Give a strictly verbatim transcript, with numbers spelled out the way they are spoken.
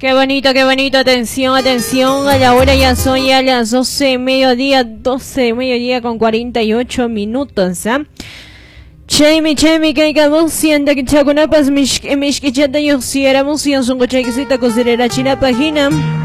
Qué bonito, qué bonito. Atención, atención. A la hora ya son ya las doce de mediodía. doce de mediodía con cuarenta y ocho minutos. ¿eh? Chemi, chemi, que hay que sienta que chacunapas, mishkichata y oxiera, musión, son cochaquisita, coserera, china, página.